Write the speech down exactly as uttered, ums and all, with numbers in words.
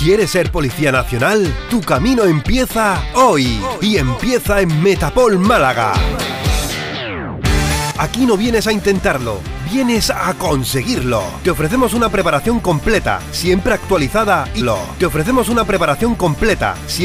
¿Quieres ser Policía Nacional? Tu camino empieza hoy y empieza en Metapol Málaga. Aquí no vienes a intentarlo, vienes a conseguirlo. Te ofrecemos una preparación completa, siempre actualizada y lo. Te ofrecemos una preparación completa, siempre